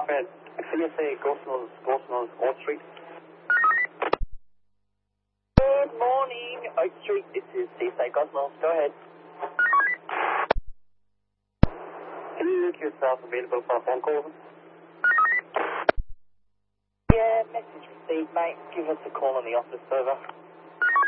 CSA Gosnells, Oak Street. Good morning, Oak Street. This is CSA Gosnells. Go ahead. Can you make yourself available for a phone call? Yeah, message received, mate. Give us a call on the office server.